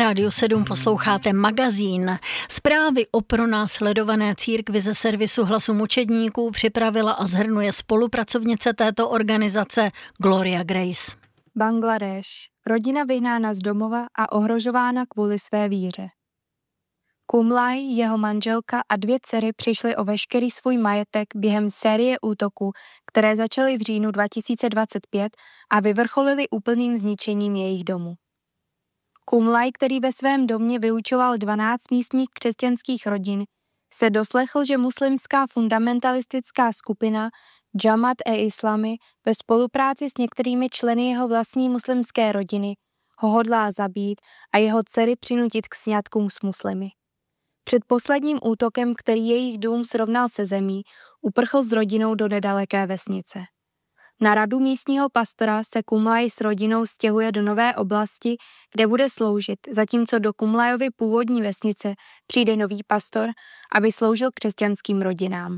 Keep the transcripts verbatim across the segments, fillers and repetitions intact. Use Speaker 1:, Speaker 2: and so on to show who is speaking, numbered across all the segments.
Speaker 1: Na Rádiu sedm posloucháte magazín. Zprávy o pronásledované církvi ze servisu Hlasu mučedníků připravila a shrnuje spolupracovnice této organizace Gloria Grace.
Speaker 2: Bangladéš. Rodina vyhnána z domova a ohrožována kvůli své víře. Kumlaj, jeho manželka a dvě dcery přišly o veškerý svůj majetek během série útoků, které začaly v říjnu dva tisíce dvacet pět a vyvrcholily úplným zničením jejich domu. Kumlaj, který ve svém domě vyučoval dvanáct místních křesťanských rodin, se doslechl, že muslimská fundamentalistická skupina Jamaat-e-Islami ve spolupráci s některými členy jeho vlastní muslimské rodiny ho hodlá zabít a jeho dcery přinutit k sňatkům s muslimy. Před posledním útokem, který jejich dům srovnal se zemí, uprchl s rodinou do nedaleké vesnice. Na radu místního pastora se Kumlaj s rodinou stěhuje do nové oblasti, kde bude sloužit, zatímco do Kumlajovy původní vesnice přijde nový pastor, aby sloužil křesťanským rodinám.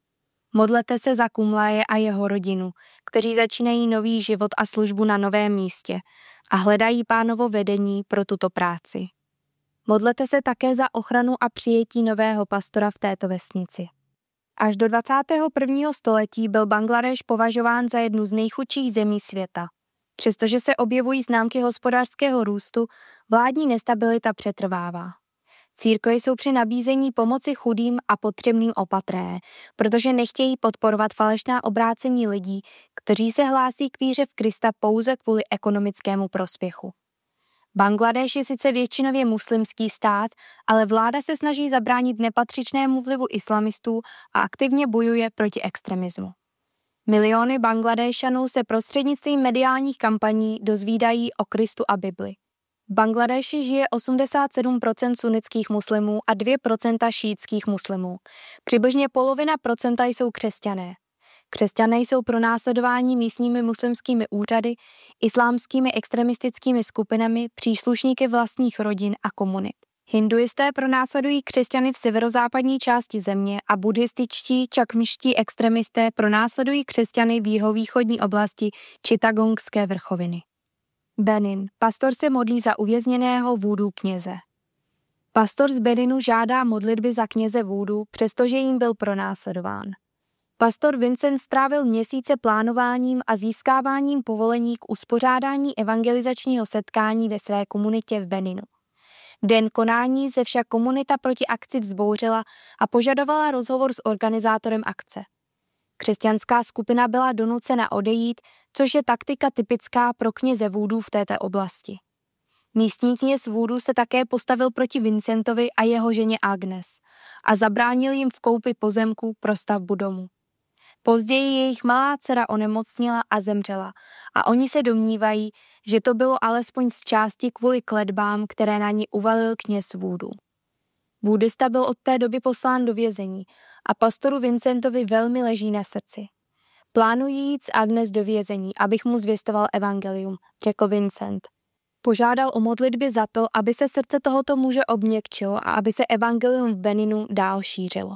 Speaker 2: Modlete se za Kumlaje a jeho rodinu, kteří začínají nový život a službu na novém místě a hledají Pánovo vedení pro tuto práci. Modlete se také za ochranu a přijetí nového pastora v této vesnici. Až do dvacátého prvního století byl Bangladéš považován za jednu z nejchudších zemí světa. Přestože se objevují známky hospodářského růstu, vládní nestabilita přetrvává. Církve jsou při nabízení pomoci chudým a potřebným opatrné, protože nechtějí podporovat falešná obrácení lidí, kteří se hlásí k víře v Krista pouze kvůli ekonomickému prospěchu. Bangladéš je sice většinově muslimský stát, ale vláda se snaží zabránit nepatřičnému vlivu islamistů a aktivně bojuje proti extremismu. Miliony Bangladéšanů se prostřednictvím mediálních kampaní dozvídají o Kristu a Bibli. V Bangladéši žije osmdesát sedm procent sunnických muslimů a dvě procenta šíitských muslimů. Přibližně polovina procenta jsou křesťané. Křesťané jsou pronásledováni místními muslimskými úřady, islámskými extremistickými skupinami, příslušníky vlastních rodin a komunit. Hinduisté pronásledují křesťany v severozápadní části země a buddhističtí čakmští extremisté pronásledují křesťany v jihovýchodní oblasti Chittagongské vrchoviny. Benin. Pastor se modlí za uvězněného vúdu kněze. Pastor z Beninu žádá modlitby za kněze vúdu, přestože jim byl pronásledován. Pastor Vincent strávil měsíce plánováním a získáváním povolení k uspořádání evangelizačního setkání ve své komunitě v Beninu. V den konání se však komunita proti akci vzbouřila a požadovala rozhovor s organizátorem akce. Křesťanská skupina byla donucena odejít, což je taktika typická pro kněze vúdu v této oblasti. Místní kněz vúdu se také postavil proti Vincentovi a jeho ženě Agnes a zabránil jim v koupi pozemku pro stavbu domu. Později jejich malá dcera onemocnila a zemřela a oni se domnívají, že to bylo alespoň z části kvůli kletbám, které na ní uvalil kněz vúdu. Vúdista byl od té doby poslán do vězení a pastoru Vincentovi velmi leží na srdci. Plánuji jít s Agnes do vězení, abych mu zvěstoval evangelium, řekl Vincent. Požádal o modlitby za to, aby se srdce tohoto muže obměkčilo a aby se evangelium v Beninu dál šířilo.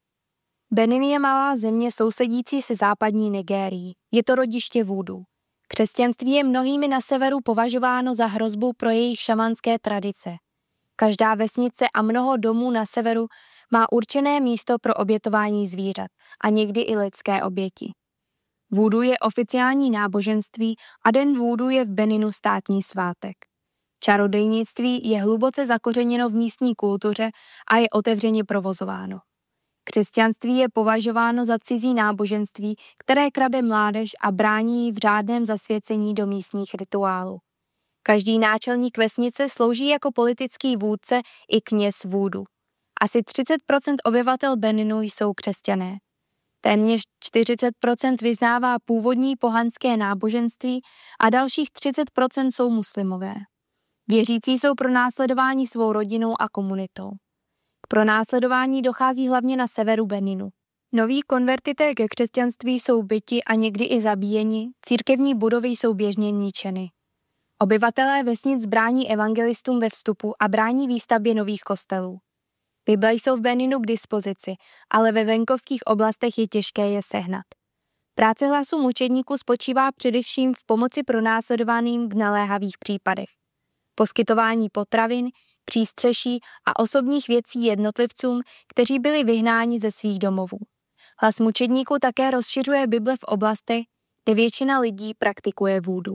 Speaker 2: Benin je malá země sousedící se západní Nigérií. Je to rodiště vúdu. Křesťanství je mnohými na severu považováno za hrozbu pro jejich šamanské tradice. Každá vesnice a mnoho domů na severu má určené místo pro obětování zvířat a někdy i lidské oběti. Vúdu je oficiální náboženství a den vúdu je v Beninu státní svátek. Čarodejnictví je hluboce zakořeněno v místní kultuře a je otevřeně provozováno. Křesťanství je považováno za cizí náboženství, které krade mládež a brání ji v řádném zasvěcení do místních rituálů. Každý náčelník vesnice slouží jako politický vůdce i kněz vúdu. Asi třicet procent obyvatel Beninu jsou křesťané. Téměř čtyřicet procent vyznává původní pohanské náboženství a dalších třicet procent jsou muslimové. Věřící jsou pronásledováni svou rodinou a komunitou. K pronásledování dochází hlavně na severu Beninu. Noví konvertité ke křesťanství jsou byti a někdy i zabíjeni, církevní budovy jsou běžně ničeny. Obyvatelé vesnic brání evangelistům ve vstupu a brání výstavbě nových kostelů. Bible jsou v Beninu k dispozici, ale ve venkovských oblastech je těžké je sehnat. Práce Hlasu mučedníků spočívá především v pomoci pronásledovaným v naléhavých případech. poskytování potravin, přístřeší a osobních věcí jednotlivcům, kteří byli vyhnáni ze svých domovů. Hlas mučedníků také rozšiřuje Bible v oblastech, kde většina lidí praktikuje vúdu.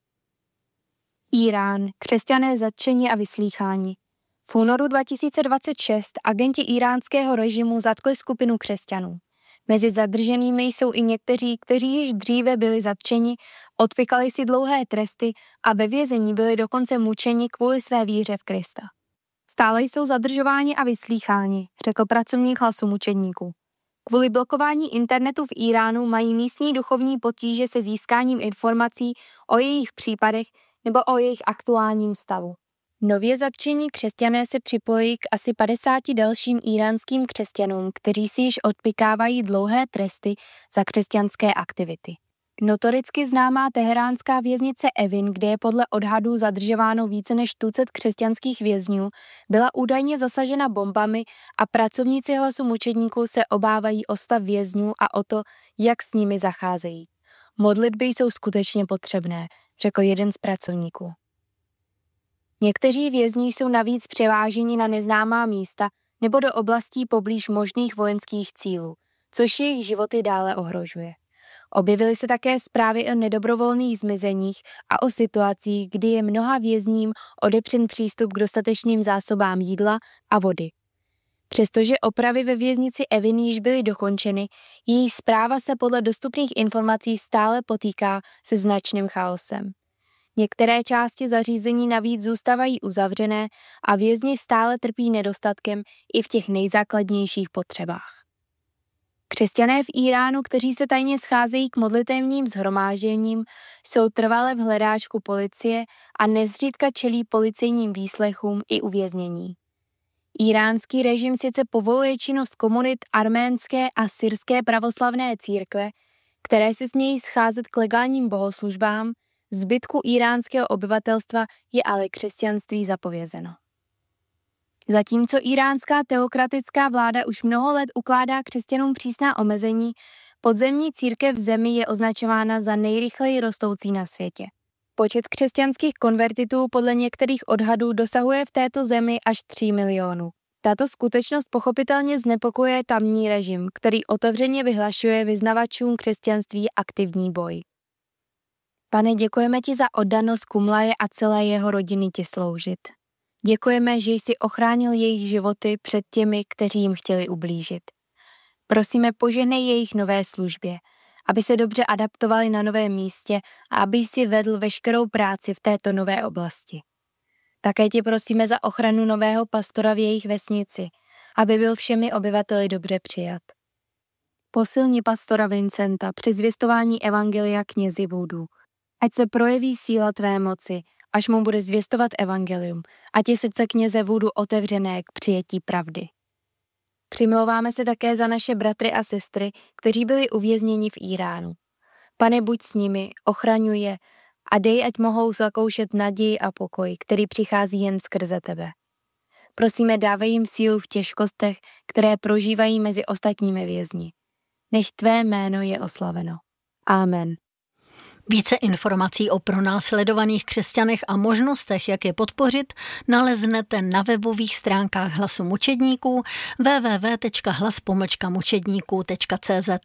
Speaker 2: Irán, křesťané zatčeni a vyslýcháni. V únoru dva tisíce dvacet šest agenti iránského režimu zatkli skupinu křesťanů. Mezi zadrženými jsou i někteří, kteří již dříve byli zatčeni, odpykali si dlouhé tresty a ve vězení byli dokonce mučeni kvůli své víře v Krista. Stále jsou zadržováni a vyslýcháni, řekl pracovník Hlasu mučedníků. Kvůli blokování internetu v Iránu mají místní duchovní potíže se získáním informací o jejich případech nebo o jejich aktuálním stavu. Nově zatčení křesťané se připojí k asi padesáti dalším iránským křesťanům, kteří si již odpikávají dlouhé tresty za křesťanské aktivity. Notoricky známá teheránská věznice Evin, kde je podle odhadů zadržováno více než tucet křesťanských vězňů, byla údajně zasažena bombami a pracovníci Hlasu mučedníků se obávají o stav vězňů a o to, jak s nimi zacházejí. Modlitby jsou skutečně potřebné, řekl jeden z pracovníků. Někteří vězni jsou navíc převáženi na neznámá místa nebo do oblastí poblíž možných vojenských cílů, což jejich životy dále ohrožuje. Objevily se také zprávy o nedobrovolných zmizeních a o situacích, kdy je mnoha vězním odepřen přístup k dostatečným zásobám jídla a vody. Přestože opravy ve věznici Evin již byly dokončeny, její správa se podle dostupných informací stále potýká se značným chaosem. Některé části zařízení navíc zůstávají uzavřené a vězni stále trpí nedostatkem i v těch nejzákladnějších potřebách. Křesťané v Iránu, kteří se tajně scházejí k modlitevním shromážděním, jsou trvale v hledáčku policie a nezřídka čelí policejním výslechům i uvěznění. Iránský režim sice povoluje činnost komunit arménské a syrské pravoslavné církve, které se smějí scházet k legálním bohoslužbám, zbytku iránského obyvatelstva je ale křesťanství zapovězeno. Zatímco iránská teokratická vláda už mnoho let ukládá křesťanům přísná omezení, podzemní církev v zemi je označována za nejrychleji rostoucí na světě. Počet křesťanských konvertitů podle některých odhadů dosahuje v této zemi až tří milionů. Tato skutečnost pochopitelně znepokojuje tamní režim, který otevřeně vyhlašuje vyznavačům křesťanství aktivní boj. Pane, děkujeme ti za oddanost Kumlaje a celé jeho rodiny ti sloužit. Děkujeme, že jsi ochránil jejich životy před těmi, kteří jim chtěli ublížit. Prosíme, požehnej jejich nové službě, aby se dobře adaptovali na novém místě a aby jsi vedl veškerou práci v této nové oblasti. Také tě prosíme za ochranu nového pastora v jejich vesnici, aby byl všemi obyvateli dobře přijat. Posilni pastora Vincenta při zvěstování evangelia knězi vůdů. Ať se projeví síla tvé moci, až mu bude zvěstovat evangelium, ať je srdce kněze vůdu otevřené k přijetí pravdy. Přimlouváme se také za naše bratry a sestry, kteří byli uvězněni v Iránu. Pane, buď s nimi, ochraňuj je a dej, ať mohou zakoušet naději a pokoj, který přichází jen skrze tebe. Prosíme, dávej jim sílu v těžkostech, které prožívají mezi ostatními vězni. Nech tvé jméno je oslaveno. Amen.
Speaker 1: Více informací o pronásledovaných křesťanech a možnostech, jak je podpořit, naleznete na webových stránkách Hlasu mučedníků w w w tečka hlas pomlčka mučedníků tečka c z.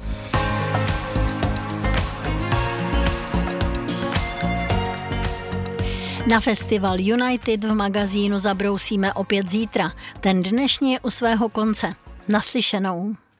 Speaker 1: Na festival United v magazínu zabrousíme opět zítra. Ten dnešní je u svého konce. Naslyšenou.